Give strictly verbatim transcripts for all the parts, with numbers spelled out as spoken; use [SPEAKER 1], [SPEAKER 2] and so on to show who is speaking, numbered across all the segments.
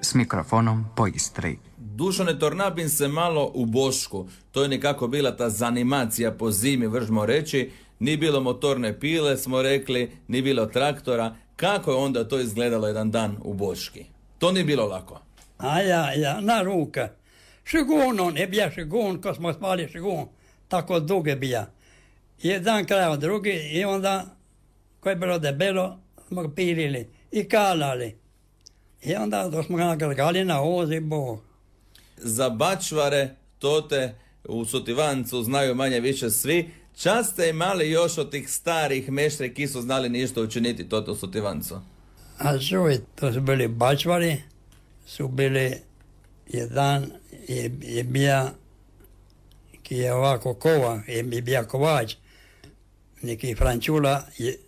[SPEAKER 1] s mikrofonom po Istri.
[SPEAKER 2] Dušane, tornabim se malo u Bošku. To je nekako bila ta zanimacija po zimi, vržmo reći. Ni bilo motorne pile, smo rekli, ni bilo traktora. Kako je onda to izgledalo jedan dan u Boški? To nije bilo lako.
[SPEAKER 3] A ja, ja, na ruke. Šegun, ne bija šegun, ko smo spali šegun, tako duge bija. Jedan kraj od drugi i onda, ko je bilo debelo, smo ga pilili i kalali. I onda to smo ga nagrgali na ozi Bog.
[SPEAKER 2] Za bačvare, tote u Sutivancu znaju manje više svi. Čas ste imali još od tih starih meštre ki su znali ništa učiniti tote u Sutivancu?
[SPEAKER 3] A čuj, to su bili bačvari, su bili jedan je, je bija ki je ovako kova, je bija kovač, neki Frančula je,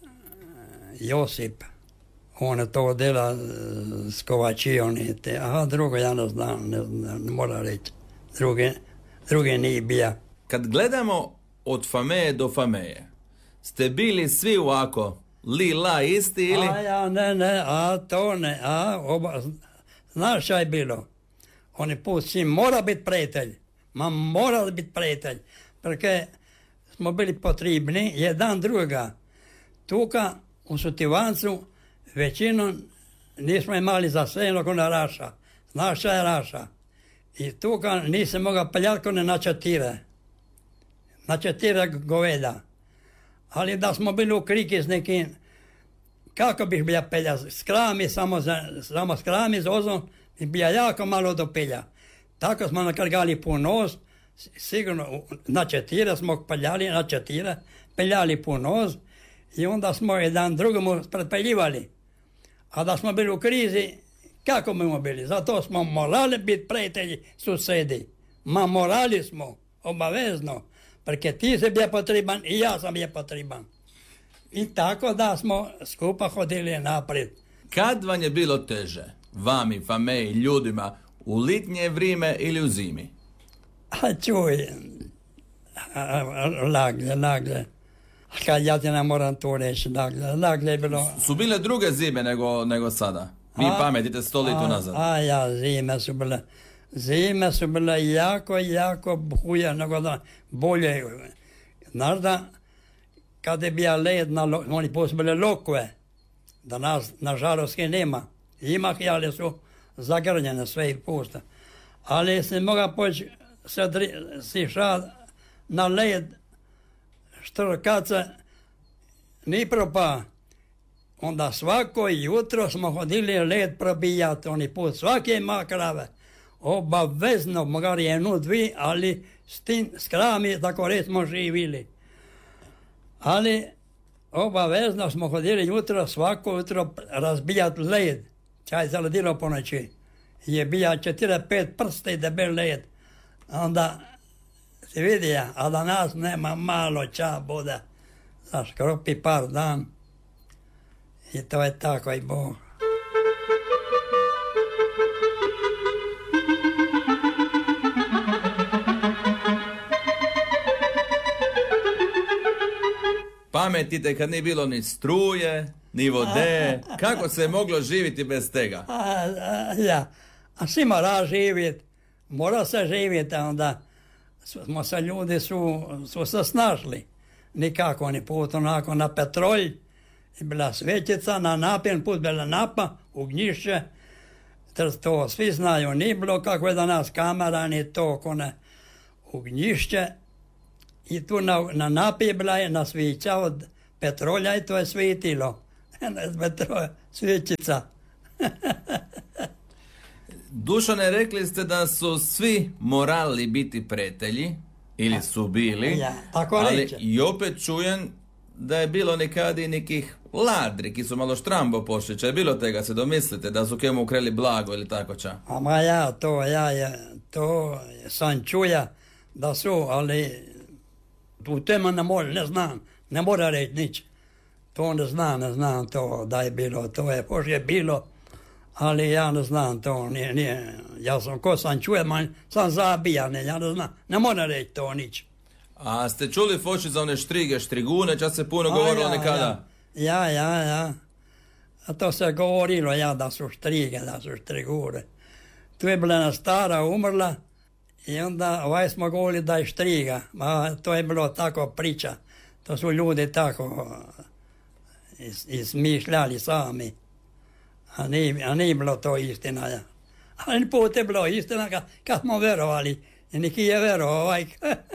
[SPEAKER 3] Josip, on je to dela s kovačijom, a drugo ja ne znam, ne, ne, ne mora reći, druge, druge nije bija.
[SPEAKER 2] Kad gledamo od Fameje do Fameje, ste bili svi ovako li la isti ili?
[SPEAKER 3] A ja ne, ne, a to ne, a oba, znaš šta je bilo? Oni put s njim mora biti prijatelj, ma mora biti prijatelj, perché smo bili potrebni jedan druga. Tuka u Sutivancu većinom nismo imali za sve oko na raša. Znaš šta je raša? I tuka nisam mogao peljati ko ne na četire. Na četire goveda. Ali da smo bili u kriki s nekim, kako bih bija pelja? Skrami, samo, za, samo skrami z ozom, bi bija jako malo do pelja. Tako smo nakargali punoz, sigurno na četire smo peljali, na četire, peljali punoz i onda smo jedan drugomu pretpeljivali. A da smo bili u krizi, kako smo bili? Zato smo morali biti prijatelji susedi. Ma morali smo, obavezno, perché ti si bija potreban i ja sam bija potreban. I tako da smo skupa hodili naprijed.
[SPEAKER 2] Kad vam je bilo teže, vami, Fameji, ljudima, u litnje vrijeme ili u zimi?
[SPEAKER 3] A čuj, laglje, laglje. Kad ja ti ne moram to reći, laglje, laglje je bilo...
[SPEAKER 2] Su bile druge zime nego, nego sada? Vi a, pametite sto litu nazad.
[SPEAKER 3] A ja, zime su bile, zime su bile jako, jako huje, nego da bolje. Znaš da, kad je bija led, na, oni poslije bile lokve, da nas, nažalost, nema. Ima, ali su zagrnjene sve i puste. Ali se moga poći si šad na led, štrkace, ni propa. Onda svako jutro smo hodili led probijati, oni put svake makrave. Obavezno, mogar jednu, dvi, ali s tim skrami, tako reći, smo živili. Ali obavezno smo hodili jutro, svako jutro razbijati led. Čaj se ledilo po noći. Je bija četiri, pet prste debel led. Onda se vidi, a da nas nema malo ča bude. Znaš, kropi par dan. I to je tako i Bog.
[SPEAKER 2] Pametite kad nije bilo ni struje, ni vode. Kako se je moglo živjeti bez tega?
[SPEAKER 3] A, a, ja, a svi mora živjeti. Mora se živjeti, onda smo se ljudi su, su se snašli. Nikako, ni put onako na petrolj. I bila svećica, na napijen put bila napa, u gnjišće. To svi znaju, nije bilo kako je danas kamera, ni to, kone u gnjišće. I tu na, na napije bila je na svića od petrolja i to je svitilo. Svećica.
[SPEAKER 2] Dušane, rekli ste da su svi morali biti prijatelji, ili su bili,
[SPEAKER 3] ja, tako
[SPEAKER 2] ali
[SPEAKER 3] reče.
[SPEAKER 2] I opet čujem da je bilo nekad i nekih ladri, ki su malo štrambo pošli, če je bilo tega, se domislite, da su kemu ukreli blago ili tako ča?
[SPEAKER 3] A ma ja, to, ja, ja, to sam čuja da su, ali u tema ne mora, ne znam, ne mora reći nič. To ne znam, ne znam to da je bilo, to je poslije bilo, ali ja ne znam to, nije, nije, ja sam, ko sam čuje, man, sam zabijan, ja ne znam, ne mora reći to nič.
[SPEAKER 2] A ste čuli foči za one štrige, štrigune, čas se puno govorilo
[SPEAKER 3] ja,
[SPEAKER 2] nekada?
[SPEAKER 3] Ja, ja, ja. A to se govorilo, ja, da su štrige, da su štrigure. Tu je bila jedna stara, umrla, i onda ovaj smo govorili da je štriga. A to je bilo tako priča. To su ljudi tako iz, izmišljali sami. A nije, a nije bilo to istina. Ja. Ali put je bilo istina kad, kad smo verovali. I neki je verovao ovaj.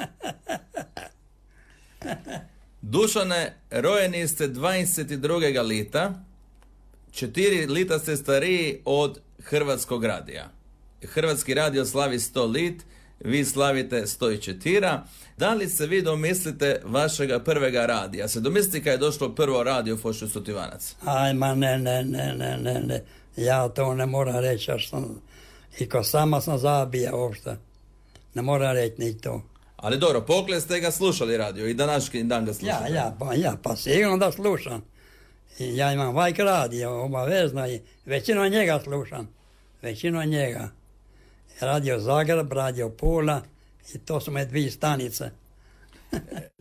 [SPEAKER 2] Dušane, rojeni ste dvadeset drugog lita, četiri lita ste stariji od Hrvatskog radija. Hrvatski radio slavi sto lit, vi slavite sto četiri. Da li se vi domislite vašega prvega radija? Se domislite kad je došlo prvo radio Fošu Sutivanac?
[SPEAKER 3] Ajma, ne, ne, ne, ne, ne, ne. Ja to ne moram reći, jer sam, i ko sama sam zabija uopšte. Ne moram reći ni to.
[SPEAKER 2] Ali dobro, pokle ste ga slušali radio i današnji dan ga slušate.
[SPEAKER 3] Ja, ja, pa, ja, pa sigurno da slušam. I ja imam Vajk radio, obavezno, i većinu njega slušam. Većinu njega. Radio Zagreb, radio Pula, i to su me dvije stanice.